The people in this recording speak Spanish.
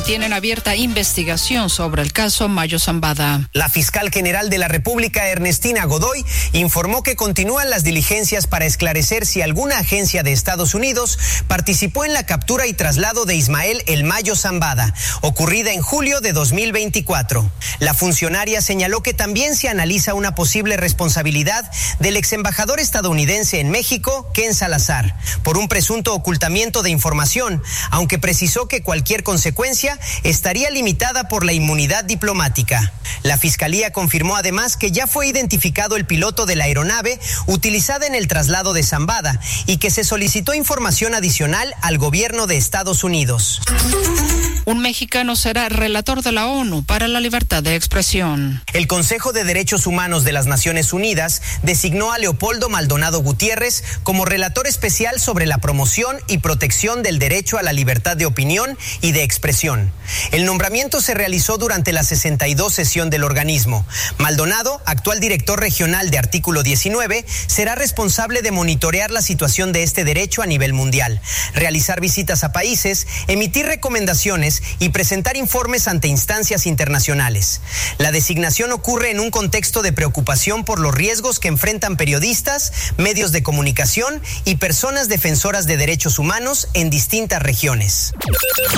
mantienen abierta investigación sobre el caso Mayo Zambada. La fiscal general de la República, Ernestina Godoy, informó que continúan las diligencias para esclarecer si alguna agencia de Estados Unidos participó en la captura y traslado de Ismael El Mayo Zambada, ocurrida en julio de 2024. La funcionaria señaló que también se analiza una posible responsabilidad del exembajador estadounidense en México, Ken Salazar, por un presunto ocultamiento de información, aunque precisó que cualquier consecuencia estaría limitada por la inmunidad diplomática. La Fiscalía confirmó además que ya fue identificado el piloto de la aeronave utilizada en el traslado de Zambada y que se solicitó información adicional al gobierno de Estados Unidos. Un mexicano será relator de la ONU para la libertad de expresión. El Consejo de Derechos Humanos de las Naciones Unidas designó a Leopoldo Maldonado Gutiérrez como relator especial sobre la promoción y protección del derecho a la libertad de opinión y de expresión. El nombramiento se realizó durante la 62 sesión del organismo. Maldonado, actual director regional de Artículo 19, será responsable de monitorear la situación de este derecho a nivel mundial, realizar visitas a países, emitir recomendaciones y presentar informes ante instancias internacionales. La designación ocurre en un contexto de preocupación por los riesgos que enfrentan periodistas, medios de comunicación y personas defensoras de derechos humanos en distintas regiones.